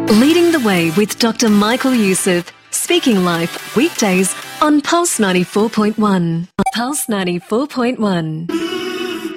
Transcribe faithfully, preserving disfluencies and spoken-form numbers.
Leading the Way with Doctor Michael Youssef. Speaking Life, weekdays on Pulse ninety-four point one. Pulse ninety-four point one.